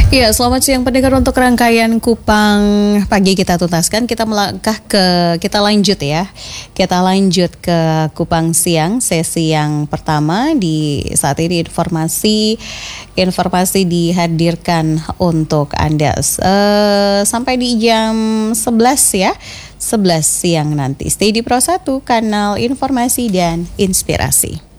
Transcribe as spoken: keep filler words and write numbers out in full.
Iya, selamat siang pendengar. Untuk rangkaian Kupang pagi kita tuntaskan, kita melangkah ke, kita lanjut ya. Kita lanjut ke Kupang siang, sesi yang pertama. Di saat ini informasi informasi dihadirkan untuk Anda uh, sampai di jam sebelas ya. sebelas siang nanti. Stay di Pro satu, kanal informasi dan inspirasi.